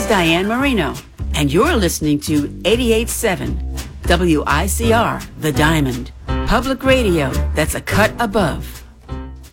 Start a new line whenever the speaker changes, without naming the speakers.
is Diane Marino, and you're listening to 88.7 WICR, The Diamond. Public radio that's a cut above.